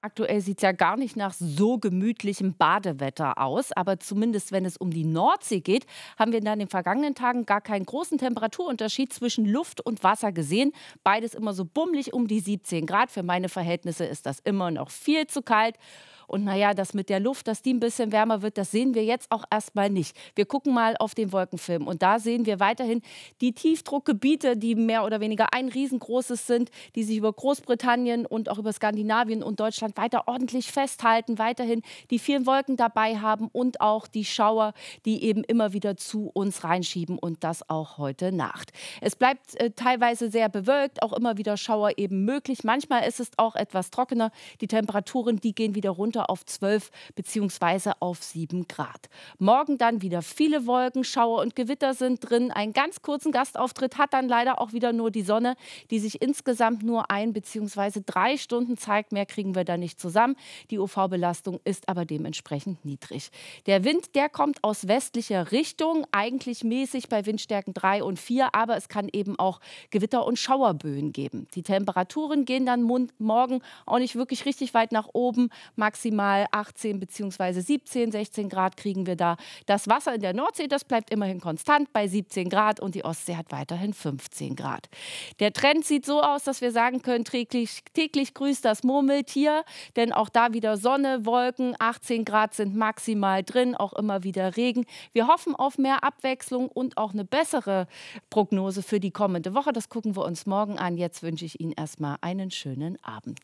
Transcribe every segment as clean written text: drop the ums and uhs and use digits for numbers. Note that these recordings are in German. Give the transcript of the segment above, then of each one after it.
Aktuell sieht es ja gar nicht nach so gemütlichem Badewetter aus, aber zumindest wenn es um die Nordsee geht, haben wir in den vergangenen Tagen gar keinen großen Temperaturunterschied zwischen Luft und Wasser gesehen. Beides immer so bummelig um die 17 Grad. Für meine Verhältnisse ist das immer noch viel zu kalt. Und naja, das mit der Luft, dass die ein bisschen wärmer wird, das sehen wir jetzt auch erstmal nicht. Wir gucken mal auf den Wolkenfilm und da sehen wir weiterhin die Tiefdruckgebiete, die mehr oder weniger ein riesengroßes sind, die sich über Großbritannien und auch über Skandinavien und Deutschland weiter ordentlich festhalten, weiterhin die vielen Wolken dabei haben und auch die Schauer, die eben immer wieder zu uns reinschieben und das auch heute Nacht. Es bleibt teilweise sehr bewölkt, auch immer wieder Schauer eben möglich. Manchmal ist es auch etwas trockener. Die Temperaturen, die gehen wieder runter auf 12 bzw. auf 7 Grad. Morgen dann wieder viele Wolken, Schauer und Gewitter sind drin. Einen ganz kurzen Gastauftritt hat dann leider auch wieder nur die Sonne, die sich insgesamt nur 1 bzw. 3 Stunden zeigt. Mehr kriegen wir da nicht zusammen. Die UV-Belastung ist aber dementsprechend niedrig. Der Wind, der kommt aus westlicher Richtung, eigentlich mäßig bei Windstärken 3 und 4, aber es kann eben auch Gewitter- und Schauerböen geben. Die Temperaturen gehen dann morgen auch nicht wirklich richtig weit nach oben. Maximal 18 bzw. 17, 16 Grad kriegen wir da. Das Wasser in der Nordsee, das bleibt immerhin konstant bei 17 Grad und die Ostsee hat weiterhin 15 Grad. Der Trend sieht so aus, dass wir sagen können, täglich grüßt das Murmeltier, denn auch da wieder Sonne, Wolken, 18 Grad sind maximal drin, auch immer wieder Regen. Wir hoffen auf mehr Abwechslung und auch eine bessere Prognose für die kommende Woche. Das gucken wir uns morgen an. Jetzt wünsche ich Ihnen erstmal einen schönen Abend.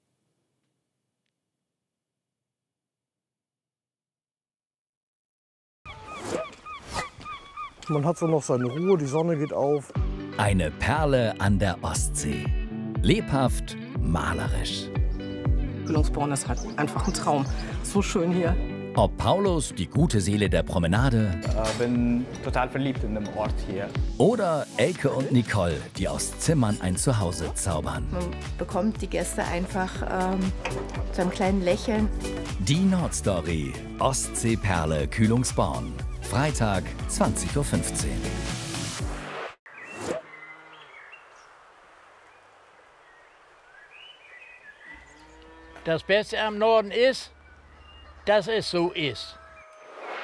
Man hat so noch seine Ruhe, die Sonne geht auf. Eine Perle an der Ostsee. Lebhaft, malerisch. Kühlungsborn ist halt einfach ein Traum. So schön hier. Ob Paulus, die gute Seele der Promenade, bin total verliebt in dem Ort hier. oder Elke und Nicole, die aus Zimmern ein Zuhause zaubern. Man bekommt die Gäste einfach zu einem kleinen Lächeln. Die Nordstory. Ostseeperle Kühlungsborn. Freitag, 20:15 Uhr. Das Beste am Norden ist, dass es so ist.